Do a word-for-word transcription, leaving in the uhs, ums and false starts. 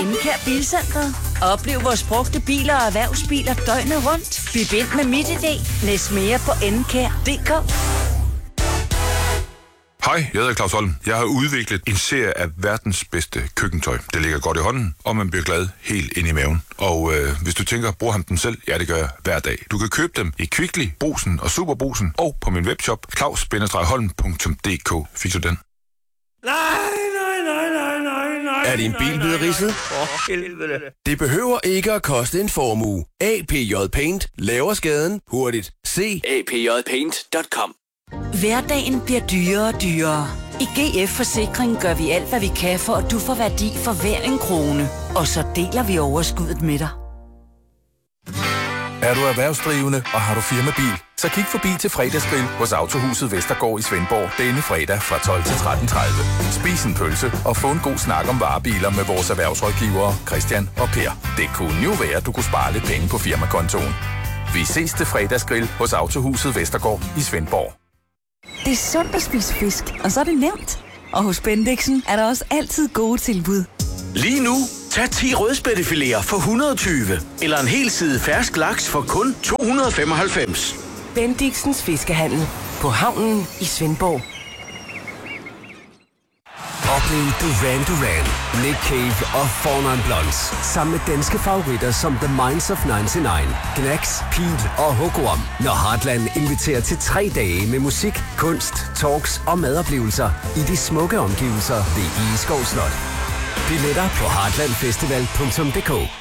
Encare Bilcentret. Oplev vores brugte biler og erhvervsbiler døgnet rundt. Byg ind med MitID. Læs mere på encare punktum d k. Hej, jeg hedder Claus Holm. Jeg har udviklet en serie af verdens bedste køkkentøj. Det ligger godt i hånden, og man bliver glad helt ind i maven. Og øh, hvis du tænker, bruger han dem selv? Ja, det gør jeg hver dag. Du kan købe dem i Kvickly, Brugsen og Superbrugsen, og på min webshop claus bindestreg holm punktum d k. Fik du den? Nej, nej, nej, nej, nej, nej. Er din bil blevet ridset? For helvede. Det behøver ikke at koste en formue. A P J Paint laver skaden hurtigt. Se a p j paint punktum com. Hverdagen bliver dyrere og dyrere. I G F Forsikring gør vi alt, hvad vi kan, for at du får værdi for hver en krone. Og så deler vi overskuddet med dig. Er du erhvervsdrivende, og har du firmabil, så kig forbi til fredagsgrill hos Autohuset Vestergaard i Svendborg denne fredag fra tolv til tretten tredive. Spis en pølse og få en god snak om varebiler med vores erhvervsrådgivere Christian og Per. Det kunne jo være, at du kunne spare lidt penge på firmakontoen. Vi ses til fredagsgrill hos Autohuset Vestergaard i Svendborg. Det er sundt at spise fisk, og så er det nemt. Og hos Bendixen er der også altid gode tilbud. Lige nu, tag ti rødspættefiléer for et hundrede og tyve, eller en hel side fersk laks for kun to hundrede og femoghalvfems. Bendixens Fiskehandel på havnen i Svendborg. Oplev Duran Duran, Nick Cave og Four Non Blondes sammen med danske favoritter som The Minds of nioghalvfems, Gnax, Pete og Hugoam, når Heartland inviterer til tre dage med musik, kunst, talks og madoplevelser i de smukke omgivelser ved Egeskov Slot. Billetter på heartlandfestival punktum d k.